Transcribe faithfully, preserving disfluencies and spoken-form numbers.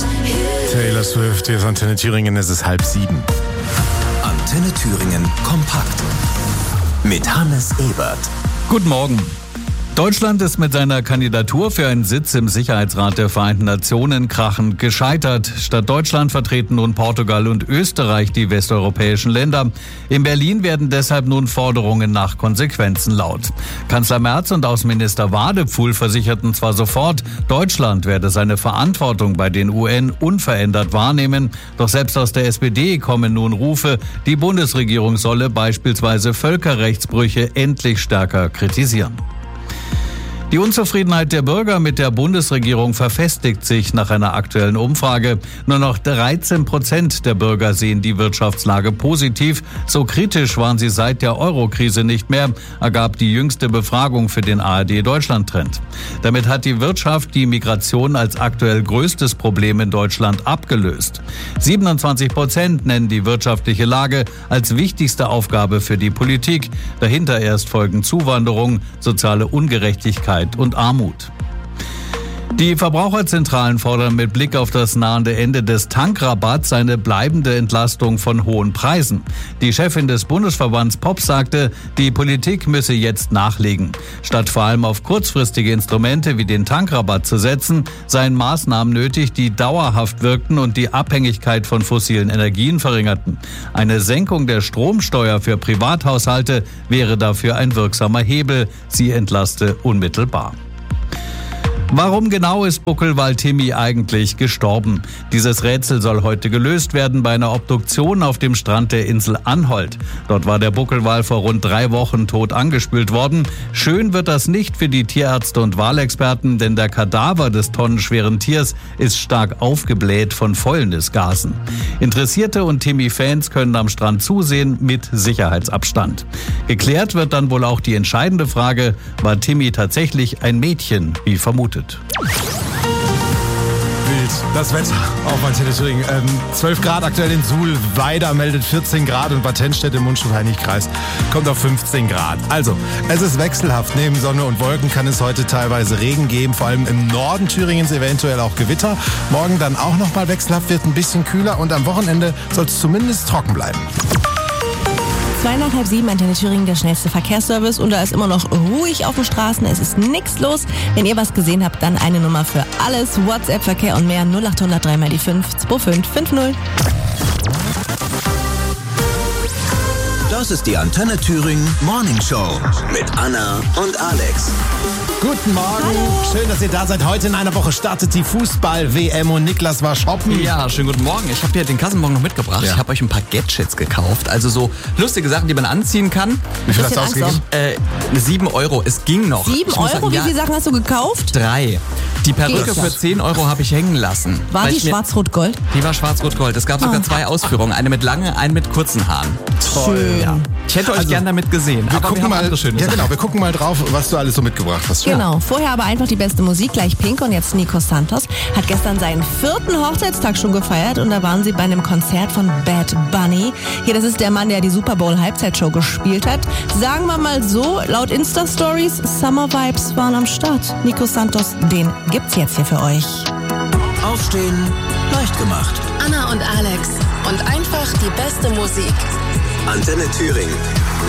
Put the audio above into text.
Taylor Swift, hier ist Antenne Thüringen, es ist halb sieben. Antenne Thüringen kompakt mit Hannes Ebert. Guten Morgen. Deutschland ist mit seiner Kandidatur für einen Sitz im Sicherheitsrat der Vereinten Nationen krachend gescheitert. Statt Deutschland vertreten nun Portugal und Österreich die westeuropäischen Länder. In Berlin werden deshalb nun Forderungen nach Konsequenzen laut. Kanzler Merz und Außenminister Wadepfuhl versicherten zwar sofort, Deutschland werde seine Verantwortung bei den U N unverändert wahrnehmen. Doch selbst aus der S P D kommen nun Rufe, die Bundesregierung solle beispielsweise Völkerrechtsbrüche endlich stärker kritisieren. Die Unzufriedenheit der Bürger mit der Bundesregierung verfestigt sich nach einer aktuellen Umfrage. Nur noch dreizehn Prozent der Bürger sehen die Wirtschaftslage positiv. So kritisch waren sie seit der Euro-Krise nicht mehr, ergab die jüngste Befragung für den A R D-Deutschland-Trend. Damit hat die Wirtschaft die Migration als aktuell größtes Problem in Deutschland abgelöst. siebenundzwanzig Prozent nennen die wirtschaftliche Lage als wichtigste Aufgabe für die Politik. Dahinter erst folgen Zuwanderung, soziale Ungerechtigkeit und Armut. Die Verbraucherzentralen fordern mit Blick auf das nahende Ende des Tankrabatts eine bleibende Entlastung von hohen Preisen. Die Chefin des Bundesverbands P O P sagte, die Politik müsse jetzt nachlegen. Statt vor allem auf kurzfristige Instrumente wie den Tankrabatt zu setzen, seien Maßnahmen nötig, die dauerhaft wirkten und die Abhängigkeit von fossilen Energien verringerten. Eine Senkung der Stromsteuer für Privathaushalte wäre dafür ein wirksamer Hebel. Sie entlaste unmittelbar. Warum genau ist Buckelwal-Timmy eigentlich gestorben? Dieses Rätsel soll heute gelöst werden bei einer Obduktion auf dem Strand der Insel Anholt. Dort war der Buckelwal vor rund drei Wochen tot angespült worden. Schön wird das nicht für die Tierärzte und Walexperten, denn der Kadaver des tonnenschweren Tiers ist stark aufgebläht von Fäulnisgasen. Interessierte und Timmy-Fans können am Strand zusehen mit Sicherheitsabstand. Geklärt wird dann wohl auch die entscheidende Frage, war Timmy tatsächlich ein Mädchen, wie vermutet? Wild. Das Wetter auf Antenne Thüringen. Ähm, zwölf Grad aktuell in Suhl. Weida meldet vierzehn Grad und Bad Tennstedt im Mundschut-Heinig-Kreis kommt auf fünfzehn Grad. Also, es ist wechselhaft. Neben Sonne und Wolken kann es heute teilweise Regen geben. Vor allem im Norden Thüringens eventuell auch Gewitter. Morgen dann auch nochmal wechselhaft, wird ein bisschen kühler und am Wochenende soll es zumindest trocken bleiben. Zwei nach halb sieben, Antenne Thüringen, der schnellste Verkehrsservice. Und da ist immer noch ruhig auf den Straßen. Es ist nichts los. Wenn ihr was gesehen habt, dann eine Nummer für alles. WhatsApp, Verkehr und mehr. null acht null null drei mal die fünf zwei fünf fünf null. Das ist die Antenne Thüringen Morning Show mit Anna und Alex. Guten Morgen. Hallo. Schön, dass ihr da seid. Heute in einer Woche startet die Fußball-W M und Niklas war shoppen. Ja, schönen guten Morgen. Ich habe hier den Kassenbon noch mitgebracht. Ja. Ich habe euch ein paar Gadgets gekauft. Also so lustige Sachen, die man anziehen kann. Wie viel hast du Bisschen ausgegeben? Äh, sieben Euro. Es ging noch. Sieben Ich muss Euro? sagen, Wie ja, viele Sachen hast du gekauft? Drei. Die Perücke Geht für das? zehn Euro habe ich hängen lassen. War Weil die ich mir- schwarz-rot-gold? Die war schwarz-rot-gold. Es gab sogar Ah. zwei Ausführungen. Eine mit langen, eine mit kurzen Haaren. Schön. Ja. Ich hätte euch Also, gern damit gesehen. Wir aber gucken wir haben mal, andere schöne ja Sachen. genau, wir gucken mal drauf, was du alles so mitgebracht hast. Genau, vorher aber einfach die beste Musik, gleich Pink und jetzt Nico Santos. Hat gestern seinen vierten Hochzeitstag schon gefeiert und da waren sie bei einem Konzert von Bad Bunny. Hier, das ist der Mann, der die Super Bowl Halbzeitshow gespielt hat. Sagen wir mal so, laut Insta-Stories, Summer Vibes waren am Start. Nico Santos, den gibt's jetzt hier für euch. Aufstehen, leicht gemacht. Anna und Alex und einfach die beste Musik. Antenne Thüringen.